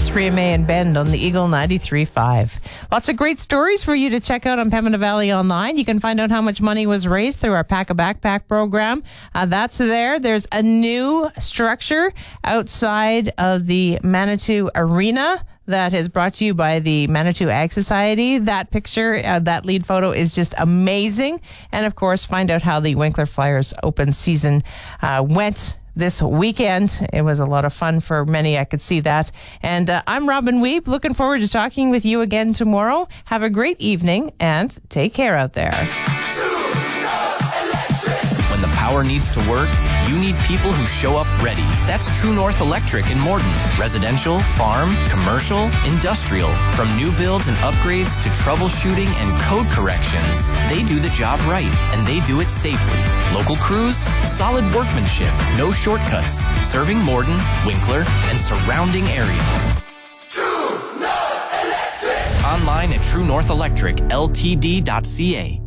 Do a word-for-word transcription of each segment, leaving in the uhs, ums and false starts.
three M A and Bend on the Eagle ninety-three point five. Lots of great stories for you to check out on Pembina Valley Online. You can find out how much money was raised through our Pack a Backpack program. Uh, that's there. There's a new structure outside of the Manitou Arena that is brought to you by the Manitou Ag Society. That picture, uh, that lead photo is just amazing. And of course, find out how the Winkler Flyers open season uh, went this weekend. It was a lot of fun for many. I could see that. And uh, I'm Robin Weeb. Looking forward to talking with you again tomorrow. Have a great evening and take care out there. When the power needs to work, you need people who show up ready. That's True North Electric in Morden. Residential, farm, commercial, industrial. From new builds and upgrades to troubleshooting and code corrections, they do the job right, and they do it safely. Local crews, solid workmanship, no shortcuts. Serving Morden, Winkler, and surrounding areas. True North Electric! Online at true north electric l t d dot c a.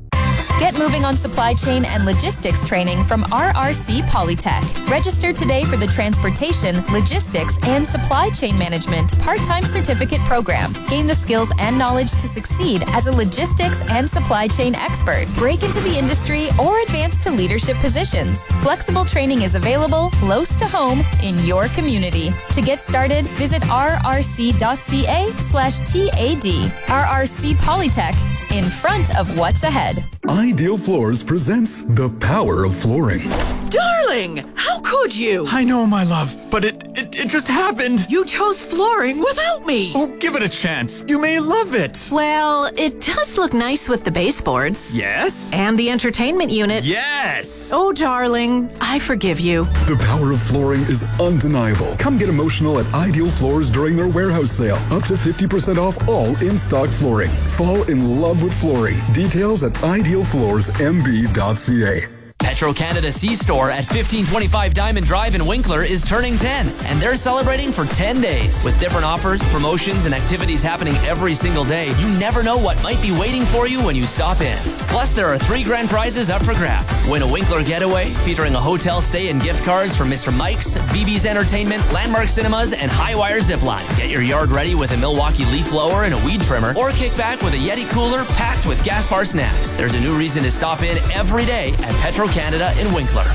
Get moving on supply chain and logistics training from R R C Polytech. Register today for the Transportation, Logistics, and Supply Chain Management part-time certificate program. Gain the skills and knowledge to succeed as a logistics and supply chain expert. Break into the industry or advance to leadership positions. Flexible training is available close to home in your community. To get started, visit r r c dot c a slash T A D. R R C Polytech, in front of what's ahead. Ideal Floors presents The Power of Flooring. Darling, how could you? I know, my love, but it, it, it just happened. You chose flooring without me. Oh, give it a chance. You may love it. Well, it does look nice with the baseboards. Yes. And the entertainment unit. Yes. Oh, darling, I forgive you. The power of flooring is undeniable. Come get emotional at Ideal Floors during their warehouse sale. Up to fifty percent off all in-stock flooring. Fall in love with flooring. Details at ideal floors m b dot c a. Petro-Canada C-Store at fifteen twenty-five Diamond Drive in Winkler is turning ten, and they're celebrating for ten days. With different offers, promotions, and activities happening every single day, you never know what might be waiting for you when you stop in. Plus, there are three grand prizes up for grabs. Win a Winkler getaway featuring a hotel stay and gift cards from Mister Mike's, B B's Entertainment, Landmark Cinemas, and Highwire Zipline. Get your yard ready with a Milwaukee leaf blower and a weed trimmer, or kick back with a Yeti cooler packed with Gaspar snacks. There's a new reason to stop in every day at Petro-Canada in Winkler.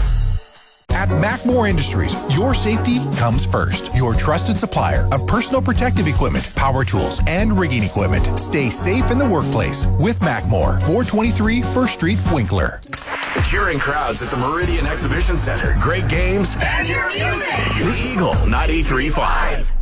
At Macmore Industries, your safety comes first. Your trusted supplier of personal protective equipment, power tools, and rigging equipment. Stay safe in the workplace with Macmore. four twenty-three First Street, Winkler. Cheering crowds at the Meridian Exhibition Center. Great games. And your music. The Eagle ninety-three point five.